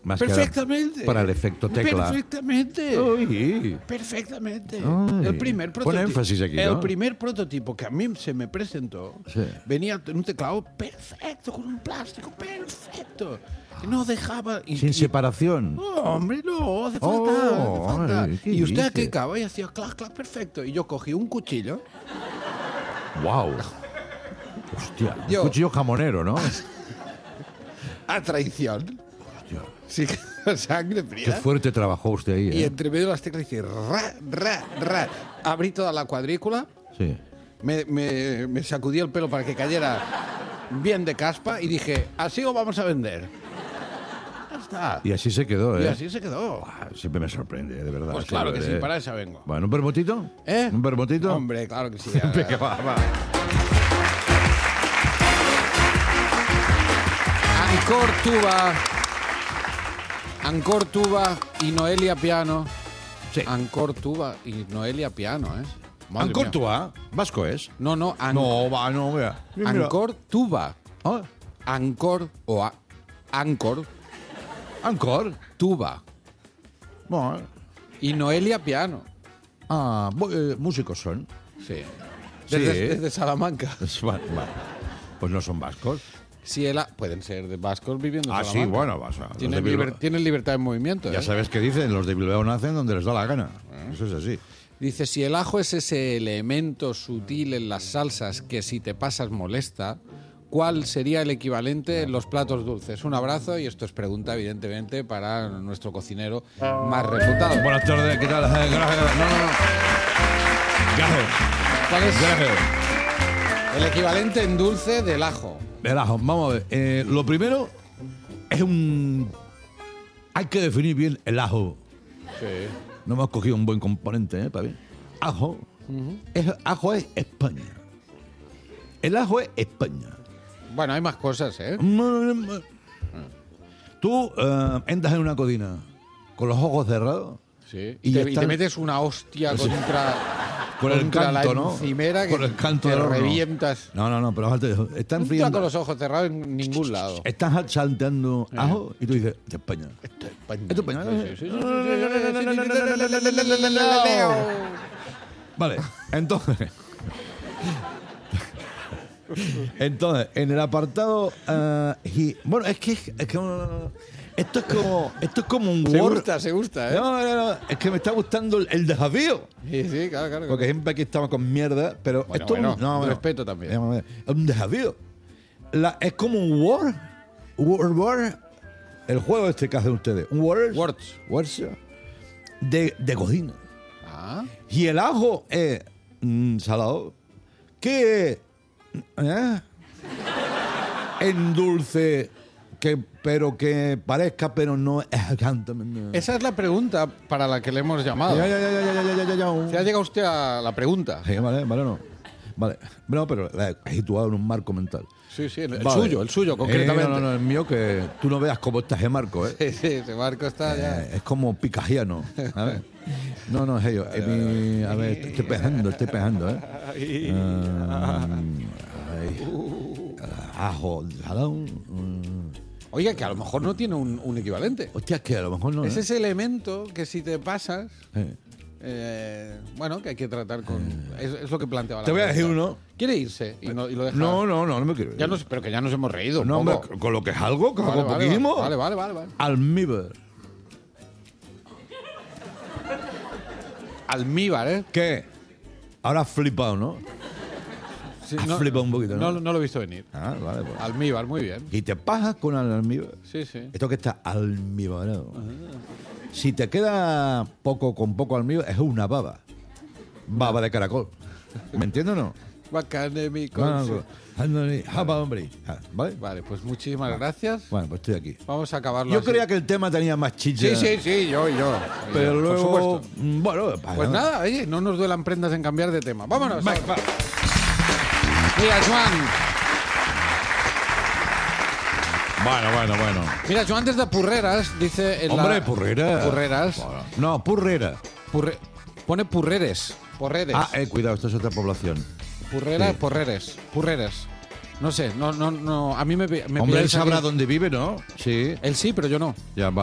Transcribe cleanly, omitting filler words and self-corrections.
Más que Perfectamente. para el efecto tecla. Perfectamente. Uy. Perfectamente. Ay. El primer Pon prototipo. énfasis aquí, El ¿no? primer prototipo que a mí se me presentó Sí. venía en un teclado perfecto, con un plástico perfecto. Que no dejaba. Sin separación. No, hombre, no, hace falta. Oh, hace falta. ay, ¿qué y usted dice? aquí acaba y hacía clac, clac, perfecto. Y yo cogí un cuchillo. ¡Wow! Hostia, un Yo- cuchillo jamonero, ¿no? A traición. Hostia, Sí, sangre qué fría. fuerte trabajó usted ahí, Y ¿eh? entre medio de las teclas hice ra, ra, ra. Abrí toda la cuadrícula, Sí. me sacudí el pelo para que cayera bien de caspa y dije, así lo vamos a vender. Ya está. Y así se quedó, ¿eh? Y así se quedó. Ah, siempre me sorprende, de verdad. Pues claro que siempre, sí, ¿eh? para esa vengo. Bueno, ¿un vermutito? ¿Eh? ¿Un vermutito? Hombre, claro que sí. Venga, va. Ancor tuba y Noelia piano. Sí. Ancor tuba y Noelia piano, ¿eh? Madre Ancor mía. Tua, vasco es. No, no, No, va, no, mira. Mira. Ancor tuba. Ah, Ancor o Ancor Ancor. tuba Bueno. y Noelia piano. Ah, músicos son. Sí. Sí. Desde Salamanca. Vale. Pues no son vascos. Si pueden ser de vascos viviendo en Ah, sí, Salamanca. bueno, vas a. Tienen, tienen libertad de movimiento. Ya ¿eh? sabes qué dicen, los de Bilbao nacen donde les da la gana. Eso es así. Dice, si el ajo es ese elemento sutil en las salsas que si te pasas molesta, ¿cuál sería el equivalente en los platos dulces? Un abrazo y esto es pregunta, evidentemente, para nuestro cocinero más reputado. Buenas tardes, ¿qué tal? Gracias. No. Gracias. ¿Cuál es Gracias. el equivalente en dulce del ajo? El ajo, vamos a ver. Lo primero es un. Hay que definir bien el ajo. Sí. No hemos cogido un buen componente, para ver. Ajo. Ajo es España. El ajo es España. Bueno, hay más cosas, ¿eh? Tú entras en una cocina con los ojos cerrados. Sí. Y Y ya te están- metes una hostia Sí. Con el contra canto, la ¿no? encimera que Con el canto te del horno. revientas. No, pero fíjate, están No está friendo. con los ojos cerrados en ningún lado. Están salteando ajo y tú dices, de España. Esto es España. Esto es España. Sí, sí, sí, sí, Vale, entonces, en el apartado, bueno, es que esto es como un Word. Se gusta, ¿eh? No, es que me está gustando el desafío. Sí, sí, claro. Porque siempre aquí estamos con mierda, pero Bueno, esto bueno, no, respeto también. Vamos a ver, es un desafío. Es como un Word. El juego este que hacen ustedes. Un Words de cocina. Ah, Y el ajo es salado. ¿Qué es? En dulce, pero que parezca, pero no es exactamente. esa es la pregunta para la que le hemos llamado. Ya. ¿Se ha llegado usted a la pregunta? Sí, vale, no. Vale. No, pero la he situado en un marco mental. Sí, el Vale. suyo, concretamente. No, el mío, que tú no veas cómo está ese marco, ¿eh? Sí, ese marco está ya. Es como picajiano. A ver. No, es ello. A ver, estoy pegando, ¿eh? Ajo, salado. Oiga, que a lo mejor no tiene un equivalente. Hostia, es que a lo mejor no. Es ¿eh? ese elemento que si te pasas, Eh. que hay que tratar con. Es lo que planteaba la Te voy a decir pregunta. uno. ¿Quiere irse y lo deja? No me quiero ir. Ya pero que ya nos hemos reído. un No, hombre, poco. con lo que es algo, con Vale, poquísimo. vale. Almíbar. Almíbar, ¿eh? ¿Qué? Ahora has flipado, ¿no? Sí, Has flipado un poquito, ¿no? No lo he visto venir. Ah, vale, pues. Almíbar, muy bien. Y te pasas con el almíbar. Sí, sí. Esto que está almíbarado. Si te queda con poco almíbar, es una baba. Baba de caracol. ¿Me entiendes o no? Bacane, mi Japa, hombre. ¿Vale? Vale, pues muchísimas gracias. Bueno, pues estoy aquí. Vamos a acabarlo Yo así. creía que el tema tenía más chicha. Sí, yo. Pero Por luego, supuesto. bueno, Pues nada, oye, no nos duelan prendas en cambiar de tema. Vámonos. Va. Mira, Joan. Bueno. Mira, Joan desde Purreras dice... Hombre, Purrera. Purreras. No, Purrera. Pone Purreres. Porreres. Ah, cuidado, esto es otra población. Purrera, sí. Purreres. No sé, no. A mí me Hombre, él pilláis sabrá aquí. dónde vive, ¿no? Sí. Él sí, pero yo no. Ya,